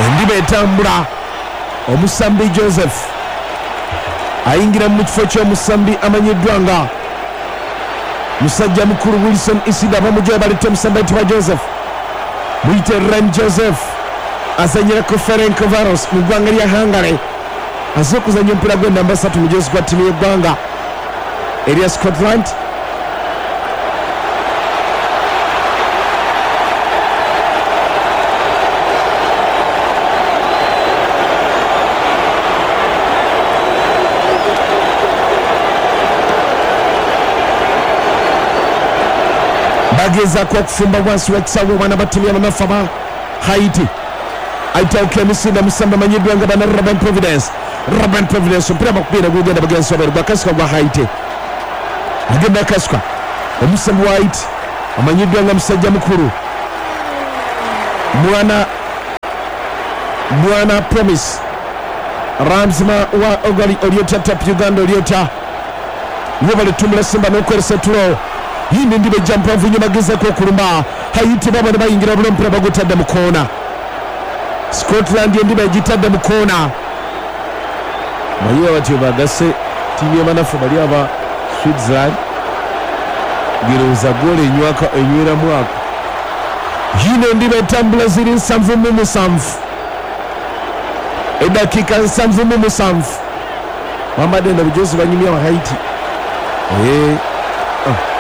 endiba etambula. Omusambi Joseph ayingira mu kifo ky'omusambi amanyiddwa nga musajja mukulu Wilson Isida bamujoba baleta omusambi ayitibwa Joseph muyite Ren Joseph azanyira ku Ferencvaros mu ggwanga lya Hungary aze okuzanya omupiira gw'ennamba 3 mu jezi gwa ttiimu y'eggwanga erya Scotland. Bagezaako okufumba wansi w'ekisaawe abaana ba ttiimu y'abanafu aba Haiti ayitawuka emisinde musambi amanyiddwa nga bana Robin Providence omupiira bakubiira gugenda bagenzi babiri gwa Kasuka gwa Haiti agenda Kasuka omusambi wa Haiti amanyiddwa nga musajja mukulu mwana Promise Ramsma wa Ogali Oliota Tap Uganda Oliota nibo balitumula Simba n'okweresa tulo yindi ndibe jampa mvunyuma gezaako okuluma Haiti baba ne bayingira bula omupiira bagutadde mu koona. Scotland yendiba egitadde mu koona naye batyo bagase ttiimu y'abanafu bali aba Switzerland girowooza goolo enywera mwaka. Yino endiba etambula ziri 7-7 eddakiika 7-7 wambadde na bujozi banyumya wa Haiti